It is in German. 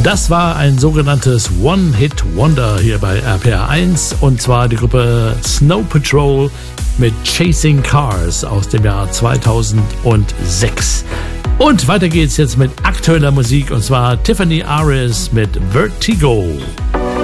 Das war ein sogenanntes One-Hit-Wonder hier bei RPR1 und zwar die Gruppe Snow Patrol mit Chasing Cars aus dem Jahr 2006. Und weiter geht's jetzt mit aktueller Musik und zwar Tiffany Aris mit Vertigo.